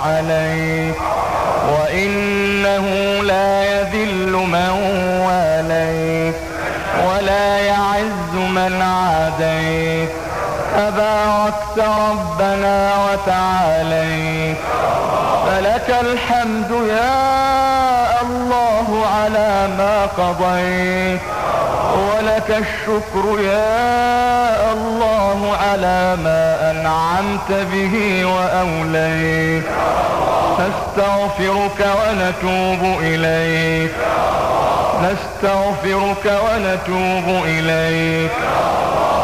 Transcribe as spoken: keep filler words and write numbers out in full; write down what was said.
عليك، وإنه لا يذل من واليك ولا يعز من عاديك. تباركت ربنا وتعاليت، فلك الحمد يا الله على ما قضيت، ولك الشكر يا الله على ما أنعمت به وأوليت. نستغفرك ونتوب إليك، نستغفرك ونتوب إليك.